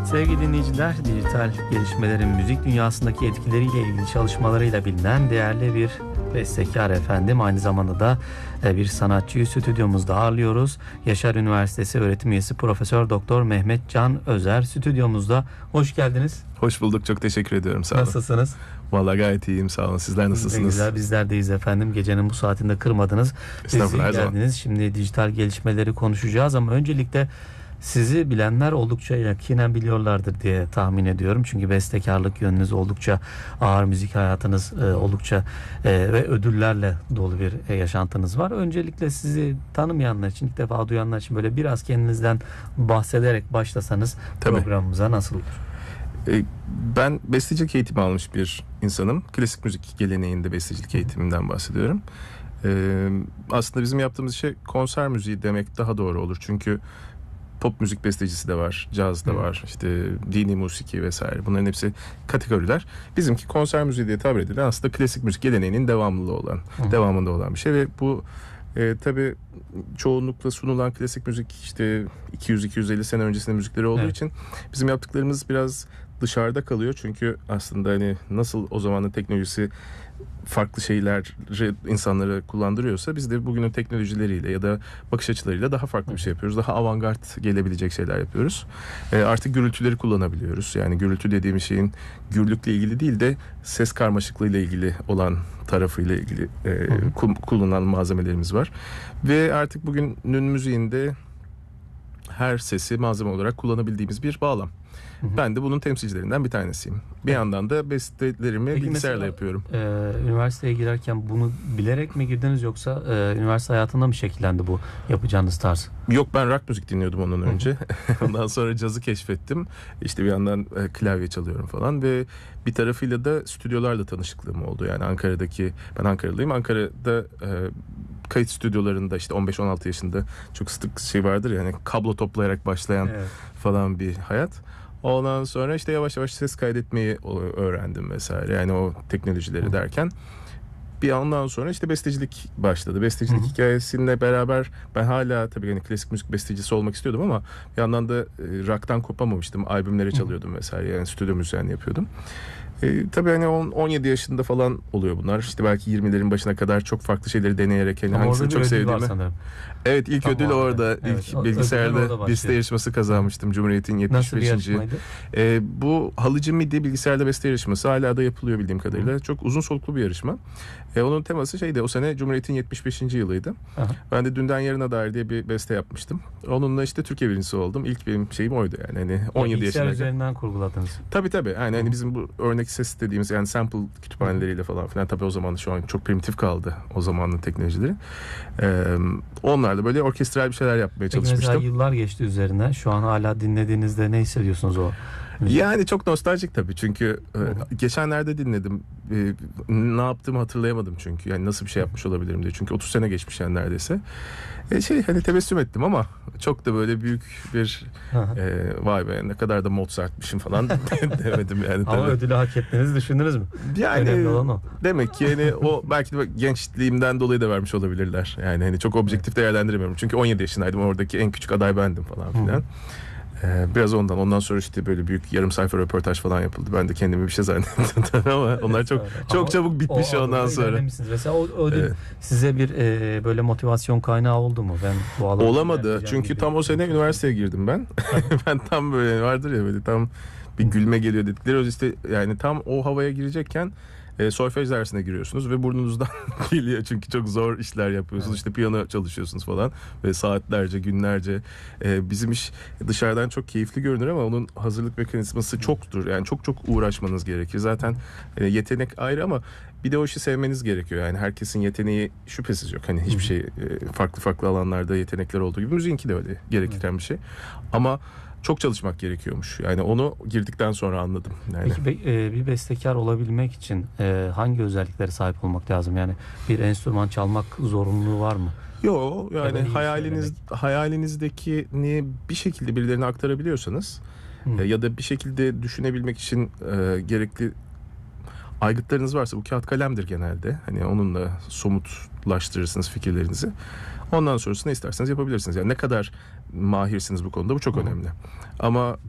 Sevgili dinleyiciler, dijital gelişmelerin müzik dünyasındaki etkileriyle ilgili çalışmalarıyla bilinen değerli bir bestekar efendim. Aynı zamanda da bir sanatçıyı stüdyomuzda ağırlıyoruz. Yaşar Üniversitesi öğretim üyesi Profesör Doktor Mehmet Can Özer stüdyomuzda. Hoş geldiniz. Hoş bulduk. Çok teşekkür ediyorum. Sağ olun. Nasılsınız? Vallahi gayet iyiyim. Sağ olun. Sizler nasılsınız? Güzel. Bizler deyiz efendim. Gecenin bu saatinde kırmadınız. Siz geldiniz. Şimdi dijital gelişmeleri konuşacağız ama öncelikle sizi bilenler oldukça yakinen biliyorlardır diye tahmin ediyorum. Çünkü bestekarlık yönünüz oldukça ağır, müzik hayatınız oldukça ve ödüllerle dolu bir yaşantınız var. Öncelikle sizi tanımayanlar için, ilk defa duyanlar için böyle biraz kendinizden bahsederek başlasanız programımıza nasıl olur? Ben bestecilik eğitimi almış bir insanım. Klasik müzik geleneğinde bestecilik eğitiminden bahsediyorum. Aslında bizim yaptığımız şey konser müziği demek daha doğru olur. Çünkü pop müzik bestecisi de var, caz da var, işte dini musiki vesaire. Bunların hepsi kategoriler. Bizimki konser müziği diye tabir edilen aslında klasik müzik geleneğinin devamında olan bir şey ve bu tabii çoğunlukla sunulan klasik müzik işte 200-250 sene öncesinde müzikleri olduğu için bizim yaptıklarımız biraz dışarıda kalıyor. Çünkü aslında hani nasıl o zamanın teknolojisi farklı şeyleri insanlara kullandırıyorsa biz de bugünün teknolojileriyle ya da bakış açılarıyla daha farklı bir şey yapıyoruz. Daha avantgard gelebilecek şeyler yapıyoruz. Artık gürültüleri kullanabiliyoruz. Yani gürültü dediğim şeyin gürlükle ilgili değil de ses karmaşıklığıyla ilgili olan tarafıyla ilgili kullanılan malzemelerimiz var. Ve artık bugünün müziğinde her sesi malzeme olarak kullanabildiğimiz bir bağlam. Ben de bunun temsilcilerinden bir tanesiyim. Bir yandan da bestelerimi bilgisayarla yapıyorum. Üniversiteye girerken bunu bilerek mi girdiniz yoksa üniversite hayatında mı şekillendi bu yapacağınız tarz? Yok, ben rock müzik dinliyordum ondan önce. Ondan sonra cazı keşfettim. İşte bir yandan klavye çalıyorum falan ve bir tarafıyla da stüdyolarla tanışıklığım oldu. Yani ben Ankaralıyım. Ankara'da kayıt stüdyolarında işte 15-16 yaşında çok sık şey vardır ya, hani kablo toplayarak başlayan falan bir hayat. Ondan sonra işte yavaş yavaş ses kaydetmeyi öğrendim vesaire. Yani o teknolojileri derken bir yandan sonra işte bestecilik başladı. Bestecilik hikayesiyle beraber ben hala tabii hani klasik müzik bestecisi olmak istiyordum ama bir yandan da rock'tan kopamamıştım. Albümleri çalıyordum vesaire. Yani stüdyo müziğini yapıyordum. Tabii hani 17 yaşında falan oluyor bunlar. İşte belki 20'lerin başına kadar çok farklı şeyleri deneyerek hani hangisini çok sevdiğimi. Evet, ilk ödül orada. İlk bilgisayarda beste yarışması kazanmıştım. Cumhuriyet'in 75. Nasıl bir yarışmaydı? Bu Halıcı MIDI bilgisayarda beste yarışması hala da yapılıyor bildiğim kadarıyla. Çok uzun soluklu bir yarışma. Onun teması şeydi, o sene Cumhuriyet'in 75. yılıydı. Ben de Dünden Yarına Dair diye bir beste yapmıştım. Onunla işte Türkiye birincisi oldum. İlk benim şeyim oydu yani. Hani 17 yaşında. Bilgisayar üzerinden kurguladınız. Tabii. Yani hani bizim bu örnek ses dediğimiz yani sample kütüphaneleriyle falan filan, tabii o zaman şu an çok primitif kaldı o zamanın teknolojileri. Onlarla böyle orkestral bir şeyler yapmaya çalışmıştım. Mesela yıllar geçti üzerine. Şu an hala dinlediğinizde ne hissediyorsunuz o müzik? Yani çok nostaljik tabii çünkü geçenlerde dinledim. Ne yaptığımı hatırlayamadım çünkü. Yani nasıl bir şey yapmış olabilirim diye. Çünkü 30 sene geçmiş yani neredeyse. Hani tebessüm ettim ama çok da böyle büyük bir vay be ne kadar da Mozart'mışım falan demedim yani. Ama ödülü hak ettiğinizi düşündünüz mü? Yani demek ki yani o belki de gençliğimden dolayı da vermiş olabilirler. Yani hani çok objektif değerlendiremiyorum. Çünkü 17 yaşındaydım, oradaki en küçük aday bendim falan filan. Biraz ondan sonra işte böyle büyük yarım sayfa röportaj falan yapıldı. Ben de kendimi bir şey zannettim ama onlar çok çabuk bitmiş ondan sonra. Mesela o ödül size bir böyle motivasyon kaynağı oldu mu? Ben bu olamadı. Çünkü tam o sene üniversiteye girdim ben. Ben tam böyle vardır ya, böyle tam bir gülme geliyor dedikleri işte, yani tam o havaya girecekken solfej dersine giriyorsunuz ve burnunuzdan geliyor çünkü çok zor işler yapıyorsunuz. İşte piyano çalışıyorsunuz falan ve saatlerce, günlerce. Bizim iş dışarıdan çok keyifli görünür ama onun hazırlık mekanizması çoktur. Yani çok uğraşmanız gerekir. Zaten yetenek ayrı ama bir de o işi sevmeniz gerekiyor. Yani herkesin yeteneği şüphesiz yok. Hani hiçbir şey farklı alanlarda yetenekler olduğu gibi müziğinki de öyle gerekirken bir şey. Ama çok çalışmak gerekiyormuş. Yani onu girdikten sonra anladım. Yani. Peki bir bestekar olabilmek için hangi özelliklere sahip olmak lazım? Yani bir enstrüman çalmak zorunluluğu var mı? Yok, yani hayalinizdekini bir şekilde birilerine aktarabiliyorsanız ya da bir şekilde düşünebilmek için gerekli aygıtlarınız varsa, bu kağıt kalemdir genelde. Hani onunla somutlaştırırsınız fikirlerinizi. Ondan sonrasında isterseniz yapabilirsiniz. Yani ne kadar mahirsiniz bu konuda, bu çok önemli. Ama